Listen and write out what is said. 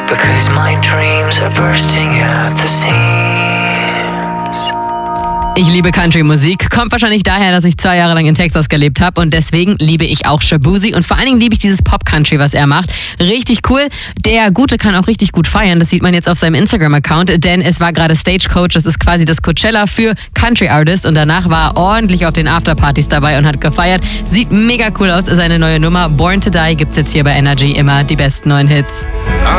because my dreams are bursting at the seams. Ich liebe Country-Musik. Kommt wahrscheinlich daher, dass ich 2 Jahre lang in Texas gelebt habe und deswegen liebe ich auch Shaboozey und vor allen Dingen liebe ich dieses Pop-Country, was er macht. Richtig cool. Der Gute kann auch richtig gut feiern. Das sieht man jetzt auf seinem Instagram-Account, denn es war gerade Stagecoach. Das ist quasi das Coachella für Country-Artists und danach war er ordentlich auf den Afterpartys dabei und hat gefeiert. Sieht mega cool aus. Seine neue Nummer Born to Die gibt's jetzt hier bei Energy. Immer die besten neuen Hits.